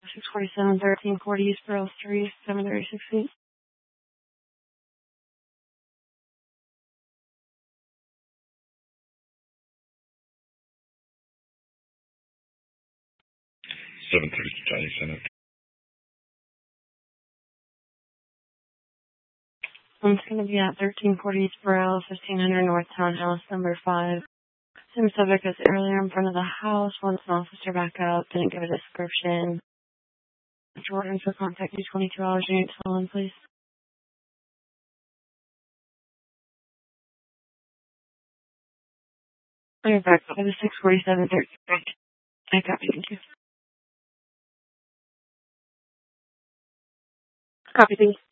647, 1340 East Burroughs Street, 736 feet. Charlie Center. It's going to be at 1340 East Burroughs, 1500 North Townhouse, number 5. Same subject as earlier in front of the house. Once an officer back up, didn't give a description. If you're ordering for contact you 22 hours, you need to tell him, please. You're back up by the 647 13. I copy, thank you. Copy, thank you.